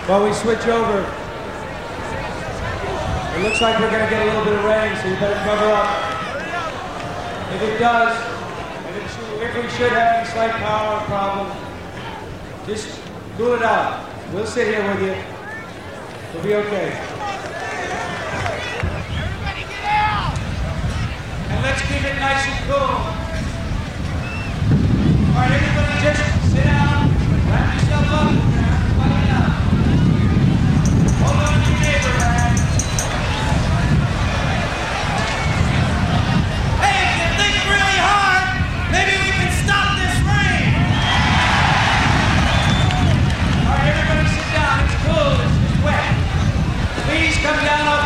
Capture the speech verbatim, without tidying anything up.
While we switch over, it looks like we're going to get a little bit of rain, so you better cover up. If it does, and if, if we should have any slight power problem, just cool it out. We'll sit here with you. We'll be okay. Everybody get out! And let's keep it nice and cool. All right, everybody just sit down, wrap yourself up, everybody down. Hold on to your neighbor, man. Hey, if you think really hard, maybe we can stop this rain! All right, everybody sit down. It's cool. It's, it's wet. Please come down off